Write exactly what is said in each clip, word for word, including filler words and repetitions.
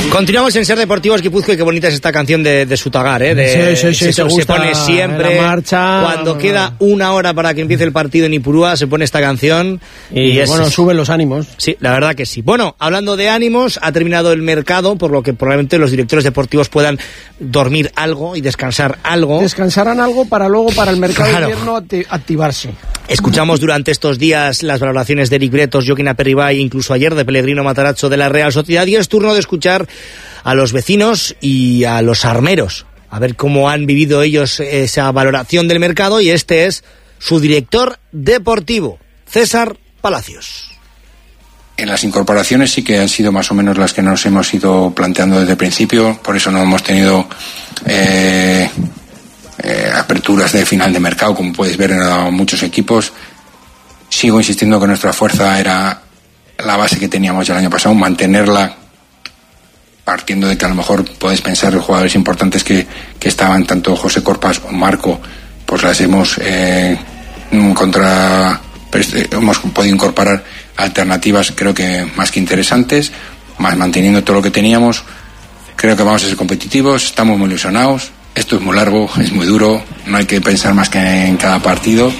Continuamos en Ser Deportivos Guipúzcoa y qué bonita es esta canción de, de Sutagar, ¿eh? De, sí, sí, sí, se, se pone siempre la marcha, cuando queda una hora para que empiece el partido en Ipurúa, se pone esta canción y, y es, bueno, suben los ánimos. Sí, la verdad que sí. Bueno, hablando de ánimos, ha terminado el mercado, por lo que probablemente los directores deportivos puedan dormir algo y descansar algo. Descansarán algo para luego para el mercado Claro. de invierno acti- activarse. Escuchamos durante estos días las valoraciones de Eric Bretos, Joaquín Aperribay e incluso ayer de Pellegrino Matarazzo de la Real Sociedad, y es turno de escuchar a los vecinos y a los armeros, a ver cómo han vivido ellos esa valoración del mercado, y este es su director deportivo, César Palacios. En las incorporaciones sí que han sido más o menos las que nos hemos ido planteando desde el principio, por eso no hemos tenido eh, eh, aperturas de final de mercado, como podéis ver en muchos equipos. Sigo insistiendo que nuestra fuerza era la base que teníamos ya el año pasado, mantenerla, partiendo de que a lo mejor podéis pensar los jugadores importantes que, que estaban, tanto José Corpas o Marco, pues las hemos eh, contra, hemos podido incorporar alternativas, creo que más que interesantes, más manteniendo todo lo que teníamos. Creo que vamos a ser competitivos, estamos muy ilusionados, esto es muy largo, es muy duro, no hay que pensar más que en cada partido.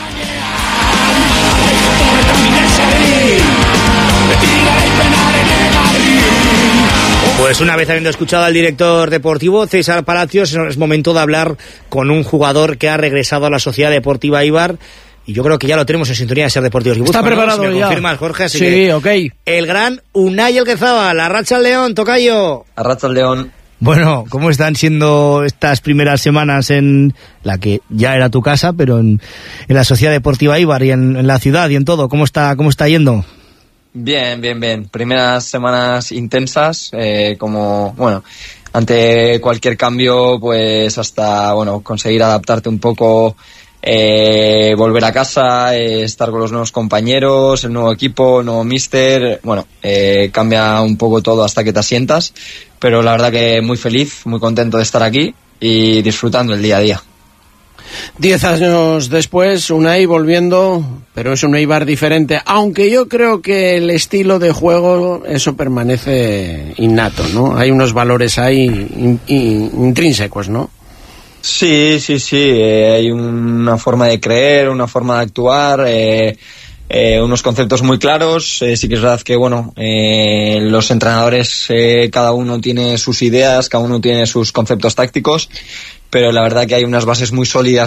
Pues una vez habiendo escuchado al director deportivo César Palacios, es momento de hablar con un jugador que ha regresado a la Sociedad Deportiva Eibar, y yo creo que ya lo tenemos en sintonía de Ser Deportivos Guipúzcoa. Está preparado, ¿no? Si me ya. confirmas, Jorge, así sí, que ok. el gran Unai Elguezabal, Arratsaldeon León, tocayo. Arratsaldeon. Bueno, ¿cómo están siendo estas primeras semanas en la que ya era tu casa, pero en, en la Sociedad Deportiva Eibar y en, en la ciudad y en todo? ¿Cómo está, cómo está yendo? Bien, bien, bien. Primeras semanas intensas, eh, como, bueno, ante cualquier cambio, pues hasta, bueno, conseguir adaptarte un poco, eh, volver a casa, eh, estar con los nuevos compañeros, el nuevo equipo, el nuevo míster, bueno, eh, cambia un poco todo hasta que te asientas, pero la verdad que muy feliz, muy contento de estar aquí y disfrutando el día a día. Diez años después, Unai volviendo, pero es un Eibar diferente, aunque yo creo que el estilo de juego, eso permanece innato, ¿no? Hay unos valores ahí in, in, intrínsecos, ¿no? Sí, sí, sí, eh, hay una forma de creer, una forma de actuar, eh, eh, unos conceptos muy claros. Eh, sí que es verdad que, bueno, eh, los entrenadores, eh, cada uno tiene sus ideas, cada uno tiene sus conceptos tácticos, pero la verdad que hay unas bases muy sólidas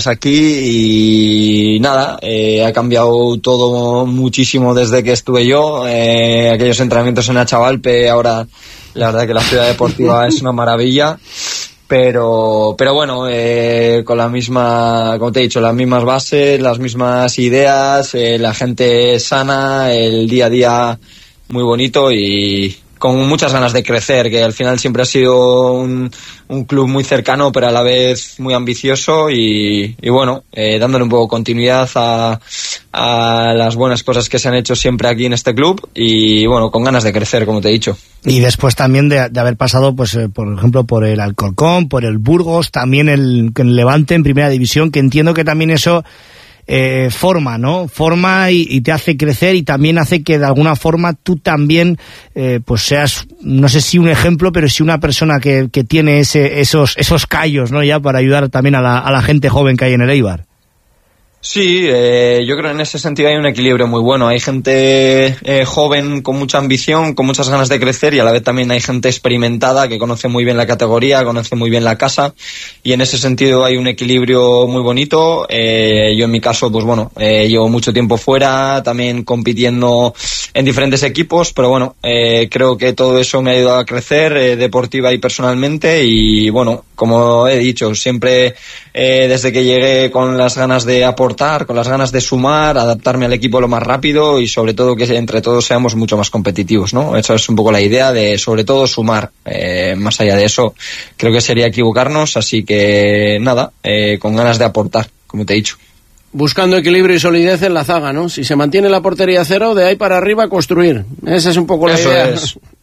aquí y nada, eh, ha cambiado todo muchísimo desde que estuve yo, eh, aquellos entrenamientos en Achavalpe, ahora la verdad que la ciudad deportiva es una maravilla, pero pero bueno, eh, con la misma, como te he dicho, las mismas bases, las mismas ideas, eh, la gente sana, el día a día muy bonito y con muchas ganas de crecer, que al final siempre ha sido un, un club muy cercano, pero a la vez muy ambicioso y, y bueno, eh, dándole un poco continuidad a, a las buenas cosas que se han hecho siempre aquí en este club y bueno, con ganas de crecer, como te he dicho. Y después también de, de haber pasado, pues eh, por ejemplo, por el Alcorcón, por el Burgos, también el, el Levante en Primera División, que entiendo que también eso Eh, forma, ¿no? Forma y, y te hace crecer y también hace que de alguna forma tú también eh, pues seas, no sé si un ejemplo, pero sí una persona que, que tiene ese, esos, esos callos, ¿no? Ya para ayudar también a la, a la gente joven que hay en el Eibar. Sí, eh, yo creo que en ese sentido hay un equilibrio muy bueno. Hay gente eh, joven con mucha ambición, con muchas ganas de crecer y a la vez también hay gente experimentada que conoce muy bien la categoría, conoce muy bien la casa y en ese sentido hay un equilibrio muy bonito. Eh, yo en mi caso, pues bueno, eh, llevo mucho tiempo fuera, también compitiendo en diferentes equipos, pero bueno, eh, creo que todo eso me ha ayudado a crecer eh, deportiva y personalmente y bueno, como he dicho, siempre eh, desde que llegué con las ganas de aportar, con las ganas de sumar, adaptarme al equipo lo más rápido y sobre todo que entre todos seamos mucho más competitivos, ¿no? Esa es un poco la idea de sobre todo sumar. Eh, más allá de eso, creo que sería equivocarnos, así que nada, eh, con ganas de aportar, como te he dicho. Buscando equilibrio y solidez en la zaga, ¿no? Si se mantiene la portería cero, de ahí para arriba construir. Esa es un poco la eso idea. Es.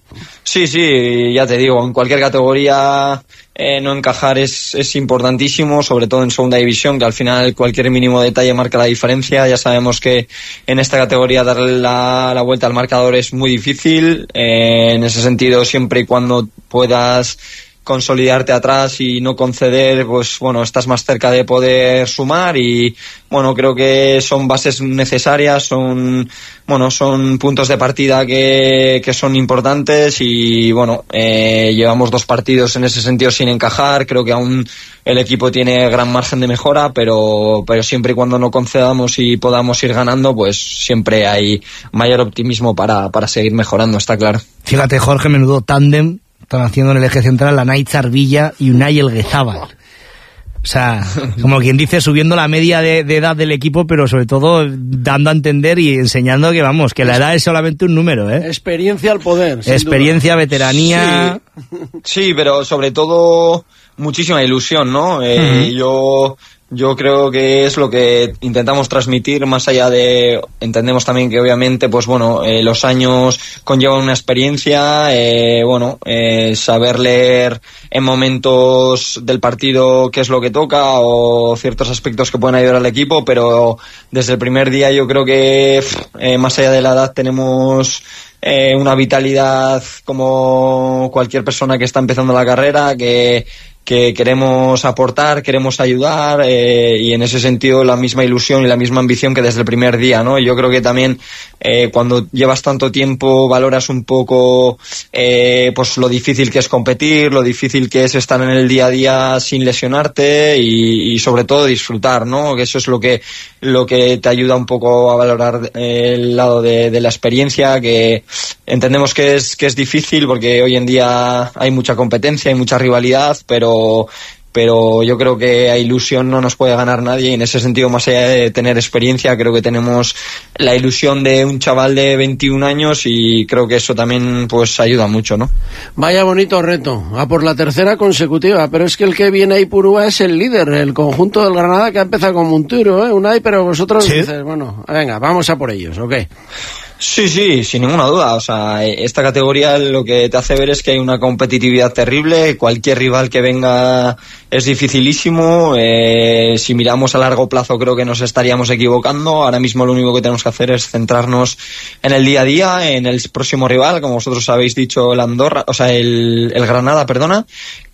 Sí, sí, ya te digo, en cualquier categoría eh, no encajar es, es importantísimo, sobre todo en segunda división, que al final cualquier mínimo detalle marca la diferencia. Ya sabemos que en esta categoría darle la, la vuelta al marcador es muy difícil, eh, en ese sentido siempre y cuando puedas consolidarte atrás y no conceder, pues bueno, estás más cerca de poder sumar y bueno, creo que son bases necesarias, son bueno, son puntos de partida que, que son importantes y bueno, eh, llevamos dos partidos en ese sentido sin encajar, creo que aún el equipo tiene gran margen de mejora, pero, pero siempre y cuando no concedamos y podamos ir ganando, pues siempre hay mayor optimismo para, para seguir mejorando, está claro. Fíjate, Jorge, menudo tándem están haciendo en el eje central la Naiz Arvilla y Unai Elguezábal. O sea, como quien dice, subiendo la media de, de edad del equipo, pero sobre todo dando a entender y enseñando que, vamos, que la edad es solamente un número, ¿eh? Experiencia al poder. Experiencia, veteranía. Sí, sí, pero sobre todo muchísima ilusión, ¿no? Eh, uh-huh. Yo... Yo creo que es lo que intentamos transmitir, más allá de, entendemos también que obviamente, pues bueno, eh, los años conllevan una experiencia, eh, bueno, eh, saber leer en momentos del partido qué es lo que toca o ciertos aspectos que pueden ayudar al equipo, pero desde el primer día yo creo que eh, más allá de la edad tenemos eh, una vitalidad como cualquier persona que está empezando la carrera, que que queremos aportar, queremos ayudar eh, y en ese sentido la misma ilusión y la misma ambición que desde el primer día, ¿no? Y yo creo que también eh, cuando llevas tanto tiempo valoras un poco eh, pues lo difícil que es competir, lo difícil que es estar en el día a día sin lesionarte y, y sobre todo disfrutar, ¿no? Que eso es lo que lo que te ayuda un poco a valorar el lado de, de la experiencia, que entendemos que es que es difícil porque hoy en día hay mucha competencia, hay mucha rivalidad, pero pero yo creo que a ilusión no nos puede ganar nadie y en ese sentido, más allá de tener experiencia, creo que tenemos la ilusión de un chaval de veintiún años y creo que eso también pues ayuda mucho, ¿no? Vaya bonito reto, a por la tercera consecutiva, pero es que el que viene ahí Purúa es el líder, el conjunto del Granada que ha empezado como un tiro, ¿eh? Unai, pero vosotros ¿sí? Dices, bueno, venga, vamos a por ellos, ¿ok? Sí, sí, sin ninguna duda. O sea, esta categoría lo que te hace ver es que hay una competitividad terrible. Cualquier rival que venga es dificilísimo. Eh, si miramos a largo plazo creo que nos estaríamos equivocando. Ahora mismo lo único que tenemos que hacer es centrarnos en el día a día, en el próximo rival, como vosotros habéis dicho, el Andorra, o sea, el, el Granada, perdona.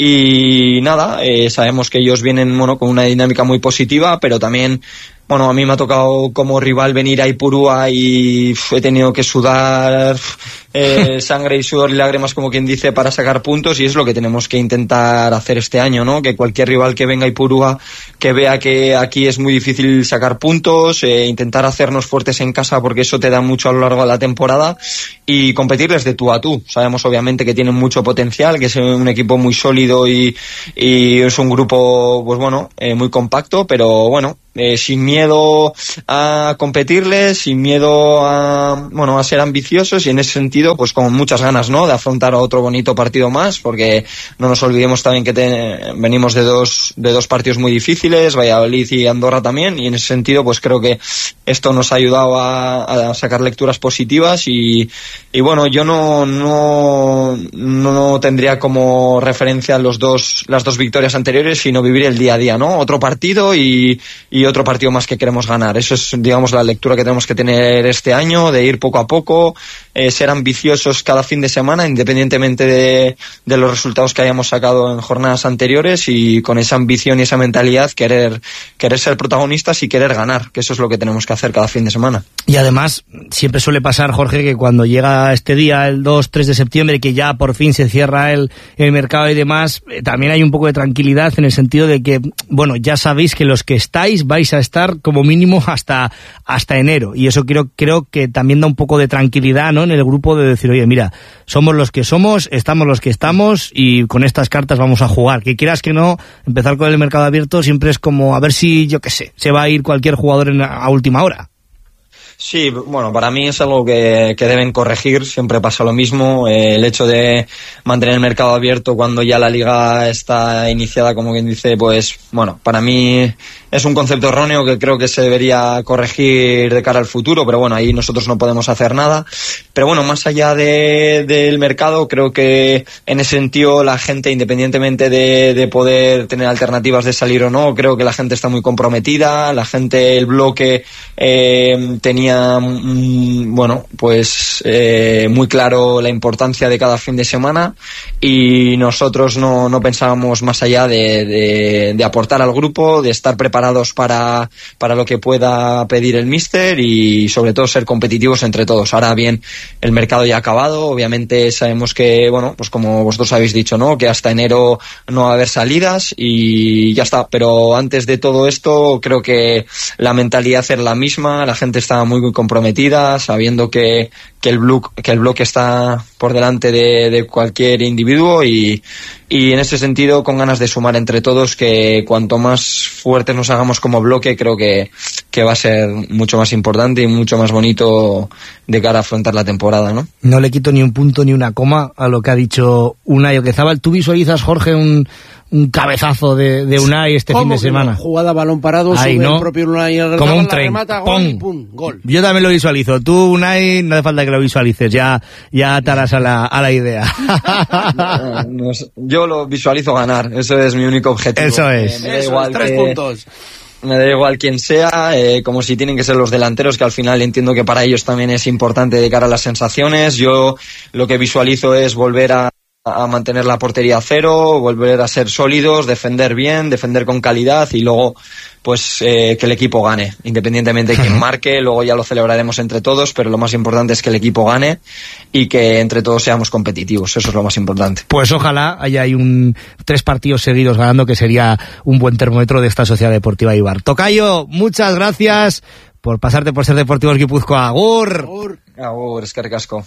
Y nada, eh, sabemos que ellos vienen, bueno, con una dinámica muy positiva, pero también bueno, a mí me ha tocado como rival venir a Ipurúa y uf, he tenido que sudar eh, sangre y sudor y lágrimas, como quien dice, para sacar puntos, y es lo que tenemos que intentar hacer este año, ¿no? Que cualquier rival que venga a Ipurúa, que vea que aquí es muy difícil sacar puntos, eh, intentar hacernos fuertes en casa, porque eso te da mucho a lo largo de la temporada, y competirles de tú a tú. Sabemos obviamente que tienen mucho potencial, que es un equipo muy sólido y, y es un grupo, pues bueno, eh, muy compacto, pero bueno, Eh, sin miedo a competirles, sin miedo a, bueno, a ser ambiciosos, y en ese sentido pues con muchas ganas, ¿no?, de afrontar otro bonito partido más, porque no nos olvidemos también que te, venimos de dos de dos partidos muy difíciles, Valladolid y Andorra también, y en ese sentido pues creo que esto nos ha ayudado a, a sacar lecturas positivas, y, y bueno, yo no, no no tendría como referencia los dos las dos victorias anteriores, sino vivir el día a día, ¿no? Otro partido y, y y otro partido más que queremos ganar. Eso es, digamos, la lectura que tenemos que tener este año, de ir poco a poco, eh, ser ambiciosos cada fin de semana, independientemente de, de los resultados que hayamos sacado en jornadas anteriores, y con esa ambición y esa mentalidad querer, querer ser protagonistas y querer ganar, que eso es lo que tenemos que hacer cada fin de semana. Y además, siempre suele pasar, Jorge, que cuando llega este día, el dos tres de septiembre, que ya por fin se cierra el, el mercado y demás, eh, también hay un poco de tranquilidad en el sentido de que, bueno, ya sabéis que los que estáis vais a estar como mínimo hasta hasta enero, y eso creo creo que también da un poco de tranquilidad, ¿no?, en el grupo, de decir, oye, mira, somos los que somos, estamos los que estamos, y con estas cartas vamos a jugar. Que quieras que no, empezar con el mercado abierto siempre es como a ver si, yo qué sé, se va a ir cualquier jugador en, a última hora. Sí, bueno, para mí es algo que, que deben corregir, siempre pasa lo mismo, eh, el hecho de mantener el mercado abierto cuando ya la liga está iniciada, como quien dice, pues bueno, para mí es un concepto erróneo que creo que se debería corregir de cara al futuro, pero bueno, ahí nosotros no podemos hacer nada. Pero bueno, más allá de, del mercado, creo que en ese sentido la gente, independientemente de, de poder tener alternativas de salir o no, creo que la gente está muy comprometida, la gente, el bloque eh, tenía bueno, pues eh, muy claro la importancia de cada fin de semana y nosotros no, no pensábamos más allá de, de, de aportar al grupo, de estar preparados para, para lo que pueda pedir el míster y sobre todo ser competitivos entre todos. Ahora bien, el mercado ya ha acabado, obviamente sabemos que, bueno, pues como vosotros habéis dicho, ¿no?, que hasta enero no va a haber salidas y ya está, pero antes de todo esto creo que la mentalidad era la misma, la gente estaba muy muy comprometida, sabiendo que, que el bloque que el bloque está por delante de, de cualquier individuo y, y en ese sentido con ganas de sumar entre todos, que cuanto más fuertes nos hagamos como bloque creo que, que va a ser mucho más importante y mucho más bonito de cara a afrontar la temporada, ¿no? No le quito ni un punto ni una coma a lo que ha dicho Unai Oquezabal. ¿Tú visualizas, Jorge, un un cabezazo de, de Unai este fin de semana? Jugada balón parado, ahí, sube ¿no? el propio Unai, el como un la tren, remata, gol, y pum, gol. Yo también lo visualizo. Tú, Unai, no hace falta que lo visualices, ya ya atarás a la, a la idea. No, no, yo lo visualizo ganar, eso es mi único objetivo. Eso es. Eh, me da Eso igual es, tres que, puntos. Me da igual quién sea, eh, como si tienen que ser los delanteros, que al final entiendo que para ellos también es importante de cara a las sensaciones. Yo lo que visualizo es volver a a mantener la portería a cero, volver a ser sólidos, defender bien, defender con calidad y luego pues eh, que el equipo gane, independientemente de quién marque. Luego ya lo celebraremos entre todos, pero lo más importante es que el equipo gane y que entre todos seamos competitivos, eso es lo más importante. Pues ojalá haya un tres partidos seguidos ganando, que sería un buen termómetro de esta Sociedad Deportiva Eibar. Tocayo, muchas gracias por pasarte por Ser Deportivos Guipúzcoa. Agur. Agur, Agur, eskerrik asko.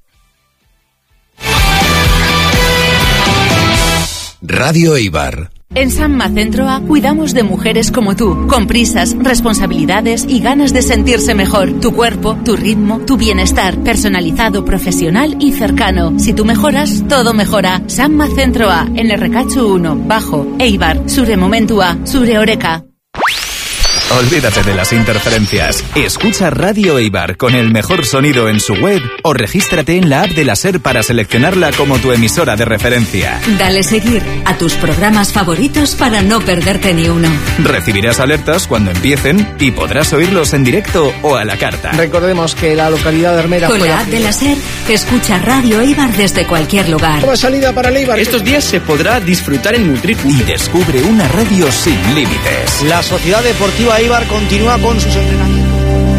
Radio Eibar. En Sanma Centroa cuidamos de mujeres como tú, con prisas, responsabilidades y ganas de sentirse mejor. Tu cuerpo, tu ritmo, tu bienestar, personalizado, profesional y cercano. Si tú mejoras, todo mejora. Sanma Centroa, en Errekatxu uno, Bajo, Eibar, Zure Momentua, Zure Oreka. Olvídate de las interferencias. Escucha Radio Eibar con el mejor sonido en su web o regístrate en la app de la SER para seleccionarla como tu emisora de referencia. Dale seguir a tus programas favoritos para no perderte ni uno. Recibirás alertas cuando empiecen y podrás oírlos en directo o a la carta. recordemos que la localidad de Armera... Con la app de la SER, escucha Radio Eibar desde cualquier lugar. Nueva salida para el Eibar. Estos días se podrá disfrutar en Nutricu. Y descubre una radio sin límites. La Sociedad Deportiva Eibar continúa con sus entrenamientos.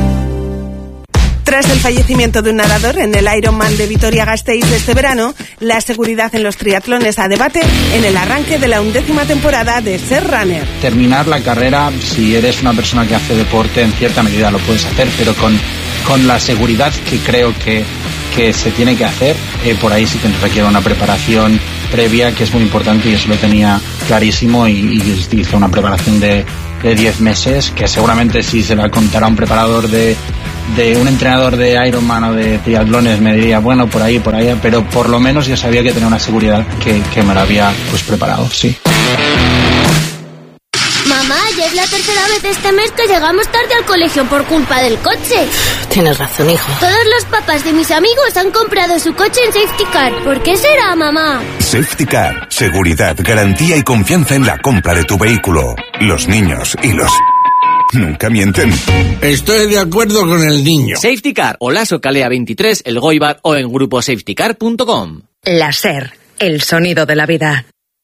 Tras el fallecimiento de un nadador en el Ironman de Vitoria-Gasteiz este verano, la seguridad en los triatlones a debate en el arranque de la undécima temporada de Ser Runner. Terminar la carrera, si eres una persona que hace deporte, en cierta medida lo puedes hacer, pero con, con la seguridad que creo que, que se tiene que hacer, eh, por ahí sí que requiere una preparación previa que es muy importante, y eso lo tenía clarísimo, y, y hice una preparación de de diez meses, que seguramente si se la contara un preparador de, de un entrenador de Ironman o de triatlones me diría, bueno, por ahí, por ahí, pero por lo menos yo sabía que tenía una seguridad que, que me la había pues preparado, sí. Mamá, ya es la tercera vez este mes que llegamos tarde al colegio por culpa del coche. Tienes razón, hijo. Todos los papás de mis amigos han comprado su coche en Safety Car. ¿Por qué será, mamá? Safety Car. Seguridad, garantía y confianza en la compra de tu vehículo. Los niños y los... nunca mienten. Estoy de acuerdo con el niño. Safety Car, Olaso Calea veintitrés, El Goibar o en grupo safety car punto com. La SER, el sonido de la vida.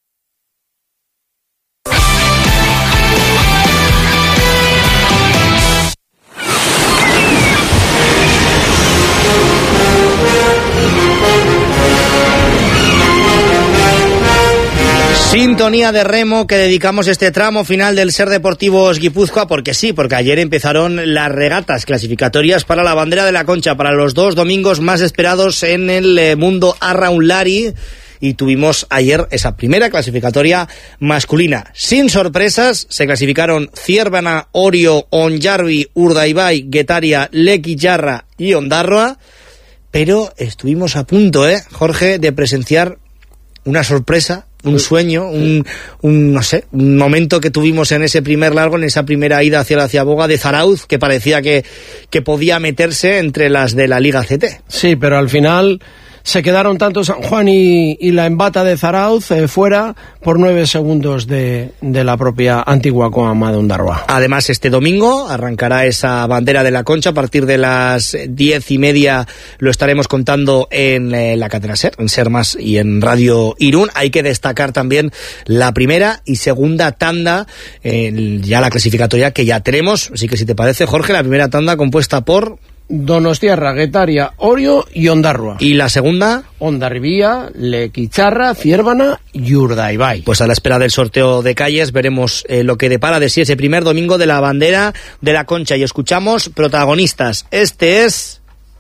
Sintonía de remo que dedicamos este tramo final del Ser Deportivos Guipúzcoa, porque sí, porque ayer empezaron las regatas clasificatorias para la bandera de la Concha, para los dos domingos más esperados en el mundo arraunlari. y tuvimos ayer esa primera clasificatoria masculina. Sin sorpresas, se clasificaron Ziérbana, Orio, Onjarbi, Urdaibai, Guetaria, Lequillarra y Ondarroa, pero estuvimos a punto, ¿eh, Jorge, de presenciar una sorpresa, un sueño, un, un, no sé, un momento que tuvimos en ese primer largo, en esa primera ida hacia la Ciaboga de Zarauz, que parecía que, que podía meterse entre las de la Liga C T. Sí, pero al final se quedaron tanto San Juan y, y la Embata de Zarauz eh, fuera por nueve segundos de, de la propia antigua Coama de Ondarroa. Además, este domingo arrancará esa bandera de la Concha a partir de las diez y media. Lo estaremos contando en eh, la cadena SER, en SER Más y en Radio Irún. Hay que destacar también la primera y segunda tanda, eh, ya la clasificatoria que ya tenemos. Así que si te parece, Jorge, la primera tanda compuesta por Donostiarra, Guetaria, Orio y Ondarroa. ¿Y la segunda? Ondarribía, Lequicharra, Ziérbana y Urdaibai. Pues a la espera del sorteo de calles veremos eh, lo que depara de sí ese primer domingo de la bandera de la Concha. Y escuchamos protagonistas. Este es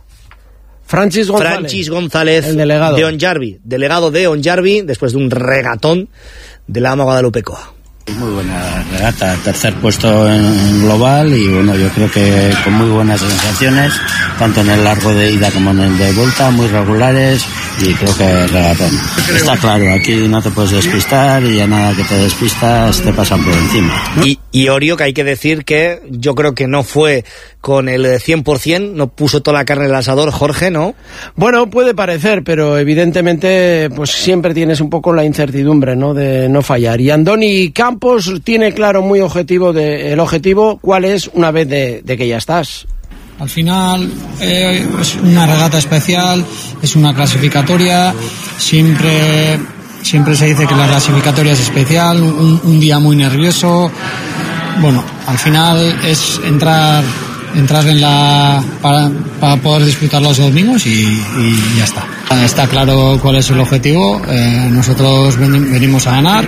Francis González, Francis González, el delegado de Onjarbi, delegado de Onjarbi, después de un regatón de la Ama Guadalupecoa. Muy buena regata, tercer puesto en global y bueno, yo creo que con muy buenas sensaciones, tanto en el largo de ida como en el de vuelta, muy regulares y creo que regatón. Está claro, aquí no te puedes despistar y a nada que te despistas te pasan por encima. Y, y Orio, que hay que decir que yo creo que no fue con el cien por ciento, no puso toda la carne en el asador, Jorge, ¿no? Bueno, puede parecer, pero evidentemente pues siempre tienes un poco la incertidumbre, ¿no?, de no fallar. Y Andoni Campos tiene claro muy objetivo de, el objetivo, ¿cuál es una vez de, de que ya estás? Al final eh, es una regata especial, es una clasificatoria, siempre, siempre se dice que la clasificatoria es especial, un, un día muy nervioso. Bueno, al final es entrar entrar en la para, para poder disfrutar los domingos y, y ya está. Está claro cuál es el objetivo, eh, nosotros ven, venimos a ganar.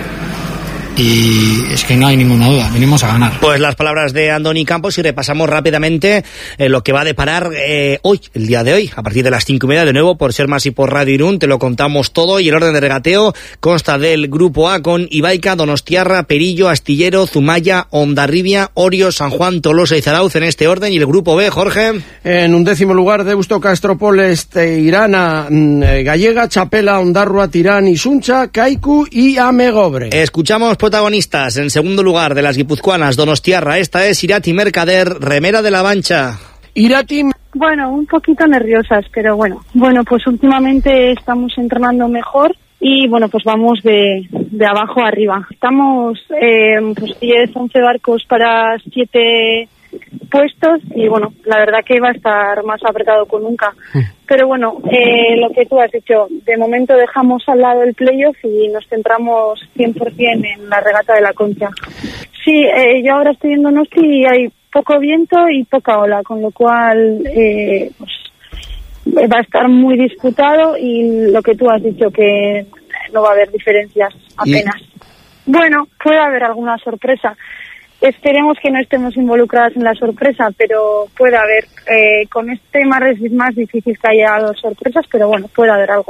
Y es que no hay ninguna duda, venimos a ganar. Pues las palabras de Andoni Campos y repasamos rápidamente eh, lo que va a deparar eh, hoy, el día de hoy, a partir de las cinco y media de nuevo por Ser Más y por Radio Irún, te lo contamos todo y el orden de regateo consta del grupo A con Ibaica, Donostiarra, Perillo, Astillero, Zumaya, Ondarribia, Orio, San Juan, Tolosa y Zarauz en este orden, y el grupo B, Jorge. En un décimo lugar, Deusto, Castropoles, Teirana, Gallega, Chapela, Ondarroa, Tirán y Suncha, Kaiku y Amegobre. Escuchamos protagonistas. En segundo lugar de las guipuzcoanas, Donostiarra, esta es Irati Mercader, remera de la Mancha. Irati. Bueno, un poquito nerviosas, pero bueno. Bueno, pues últimamente estamos entrenando mejor y bueno, pues vamos de, de abajo a arriba. Estamos eh, pues diez, once barcos para siete puestos y bueno, la verdad que va a estar más apretado que nunca. Pero bueno, eh, lo que tú has dicho, de momento dejamos al lado el playoff y nos centramos cien por ciento en la regata de la Concha. Sí, eh, yo ahora estoy en Donosti y hay poco viento y poca ola, con lo cual eh, pues, va a estar muy disputado y lo que tú has dicho, que no va a haber diferencias apenas. ¿Y? Bueno, puede haber alguna sorpresa. Esperemos que no estemos involucradas en la sorpresa, pero puede haber. Eh, con este mar es más difícil que haya sorpresas, pero bueno, puede haber algo.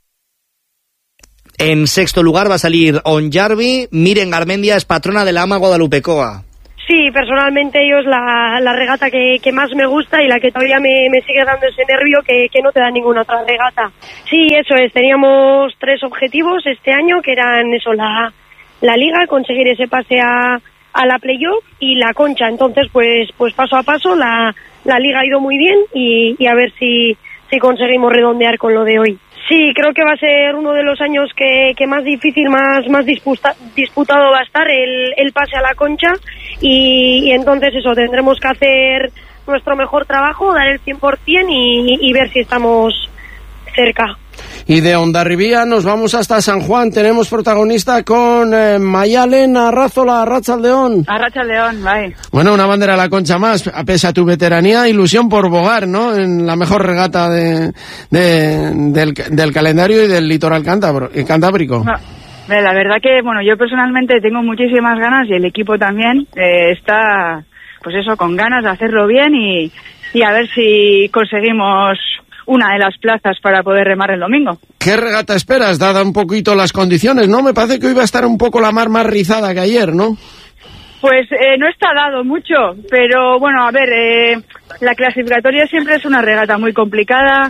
En sexto lugar va a salir Onjarbi. Miren Garmendia es patrona de la Ama Guadalupecoa. Sí, personalmente yo es la, la regata que, que más me gusta y la que todavía me, me sigue dando ese nervio que, que no te da ninguna otra regata. Sí, eso es, teníamos tres objetivos este año, que eran eso, la, la liga, conseguir ese pase a... a la playoff y la Concha. Entonces pues pues paso a paso la, la liga ha ido muy bien y, y a ver si, si conseguimos redondear con lo de hoy. Sí, creo que va a ser uno de los años que, que más difícil, más, más disputa, disputado va a estar el, el pase a la Concha y, y entonces eso, tendremos que hacer nuestro mejor trabajo, dar el cien por ciento y, y ver si estamos cerca. Y de Ondarribía nos vamos hasta San Juan. Tenemos protagonista con eh, Mayalen Arrazola, Arratsaldeón. Arratsaldeón, vale. Bueno, una bandera a la Concha más, a pesar de tu veteranía, ilusión por bogar, ¿no? En la mejor regata de, de, del, del calendario y del litoral cántabro, cantábrico. No, la verdad que, bueno, yo personalmente tengo muchísimas ganas y el equipo también eh, está, pues eso, con ganas de hacerlo bien y, y a ver si conseguimos una de las plazas para poder remar el domingo. ¿Qué regata esperas, dada un poquito las condiciones, no? Me parece que hoy va a estar un poco la mar más rizada que ayer, ¿no? Pues eh, no está dado mucho, pero bueno, a ver, eh, la clasificatoria siempre es una regata muy complicada,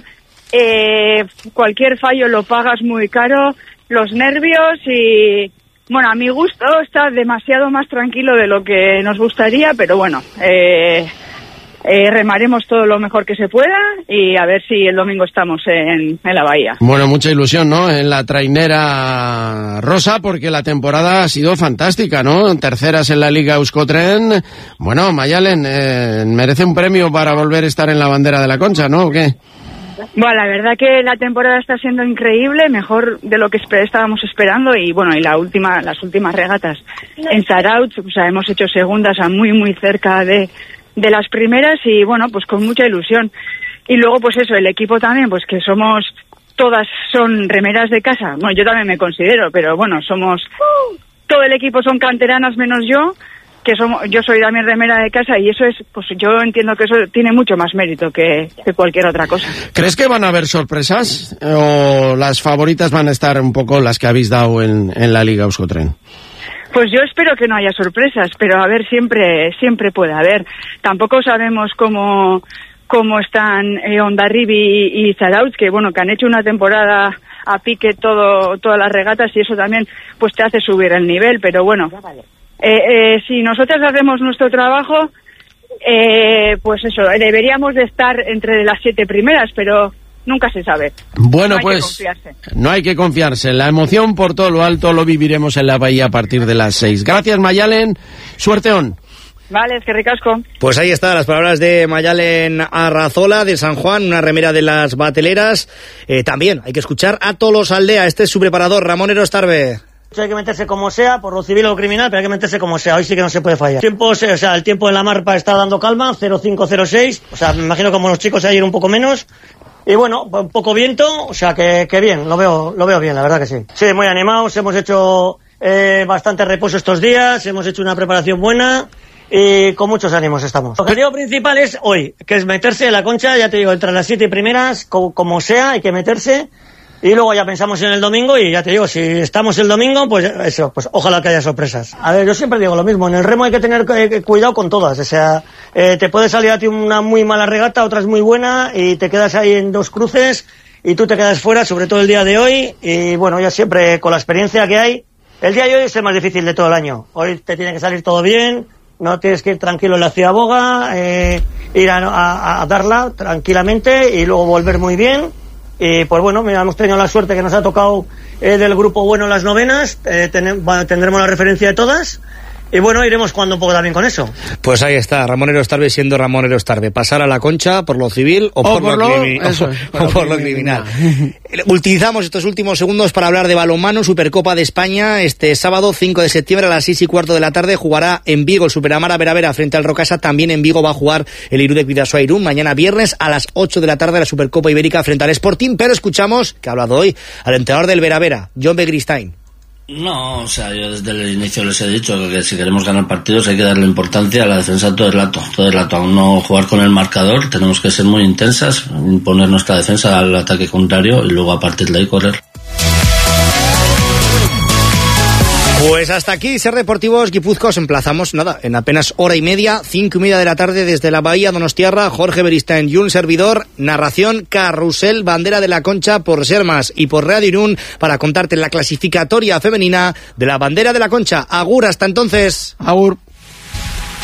eh, cualquier fallo lo pagas muy caro, los nervios y, bueno, a mi gusto está demasiado más tranquilo de lo que nos gustaría, pero bueno, eh... Eh, remaremos todo lo mejor que se pueda y a ver si el domingo estamos en, en la bahía. Bueno, mucha ilusión, ¿no? En la trainera rosa, porque la temporada ha sido fantástica, ¿no? Terceras en la Liga Euskotren. Bueno, Mayalen, eh, merece un premio para volver a estar en la bandera de la Concha, ¿no? ¿O qué? Bueno, la verdad que la temporada está siendo increíble, mejor de lo que estábamos esperando y bueno, y la última, las últimas regatas en Zarautz, o sea, hemos hecho segundas a muy muy cerca de de las primeras y bueno, pues con mucha ilusión. Y luego pues eso, el equipo también, pues que somos, todas son remeras de casa. Bueno, yo también me considero, pero bueno, somos, todo el equipo son canteranas menos yo, que somos, yo soy también remera de casa y eso es, pues yo entiendo que eso tiene mucho más mérito que, que cualquier otra cosa. ¿Crees que van a haber sorpresas o las favoritas van a estar un poco las que habéis dado en, en la Liga Euskotren? Pues yo espero que no haya sorpresas, pero a ver, siempre siempre puede haber. Tampoco sabemos cómo cómo están eh, Hondarribia y, y Zarautz, que bueno, que han hecho una temporada a pique todo todas las regatas y eso también pues te hace subir el nivel, pero bueno, eh, eh, si nosotros hacemos nuestro trabajo, eh, pues eso, deberíamos de estar entre las siete primeras, pero nunca se sabe. Bueno, no hay pues que no hay que confiarse. La emoción por todo lo alto lo viviremos en la bahía a partir de las seis. Gracias, Mayalen. Suerteón. Vale, es que ricasco. Pues ahí están las palabras de Mayalen Arrazola de San Juan, una remera de las bateleras. Eh, también hay que escuchar a Tolosaldea. Este es su preparador, Ramón Erostarbe. Hay que meterse como sea, por lo civil o lo criminal, pero hay que meterse como sea. Hoy sí que no se puede fallar. Tiempo, o sea, el tiempo en la marpa está dando calma, cero cinco cero seis. O sea, me imagino como los chicos ayer un poco menos. Y bueno, un poco viento, o sea que, que bien, lo veo, lo veo bien, la verdad que sí. Sí, muy animados, hemos hecho eh, bastante reposo estos días, hemos hecho una preparación buena y con muchos ánimos estamos. El objetivo principal es hoy, que es meterse en la Concha, ya te digo, entre las siete primeras, como, como sea, hay que meterse. Y luego ya pensamos en el domingo y ya te digo, si estamos el domingo, pues eso, pues ojalá que haya sorpresas. A ver, yo siempre digo lo mismo, en el remo hay que tener eh, cuidado con todas, o sea, eh, te puede salir a ti una muy mala regata, otra es muy buena y te quedas ahí en dos cruces y tú te quedas fuera, sobre todo el día de hoy y bueno, ya siempre con la experiencia que hay, el día de hoy es el más difícil de todo el año. Hoy te tiene que salir todo bien, no tienes que ir tranquilo en la ciudad boga, eh, ir a, a, a darla tranquilamente y luego volver muy bien. Y pues bueno, mira, hemos tenido la suerte que nos ha tocado eh, del grupo bueno las novenas, eh, ten, bueno, tendremos la referencia de todas y bueno, iremos jugando un poco también con eso. Pues ahí está, Ramón Erostarbe siendo Ramón Erostarbe, pasar a la Concha por lo civil o, o por, por, lo, crimi eso, o, o por lo criminal. Utilizamos estos últimos segundos para hablar de balonmano, Supercopa de España. Este sábado cinco de septiembre a las seis y cuarto de la tarde jugará en Vigo el Superamara Vera Vera frente al Rocasa. También en Vigo va a jugar el Irudek Bidasoa Irún. Mañana viernes a las ocho de la tarde la Supercopa Ibérica frente al Sporting. Pero escuchamos, que ha hablado hoy, al entrenador del Vera Vera, John Begristain. No, o sea, yo desde el inicio les he dicho que si queremos ganar partidos hay que darle importancia a la defensa todo el rato, todo el rato, aún no jugar con el marcador, tenemos que ser muy intensas, imponer nuestra defensa al ataque contrario y luego a partir de ahí correr. Pues hasta aquí, Ser Deportivos Guipúzcoa, os emplazamos, nada, en apenas hora y media, cinco y media de la tarde desde la Bahía Donostiarra, Jorge Beristain y un servidor, narración Carrusel, bandera de la Concha por Ser Más y por Radio Irún para contarte la clasificatoria femenina de la bandera de la Concha. Agur, hasta entonces. Agur.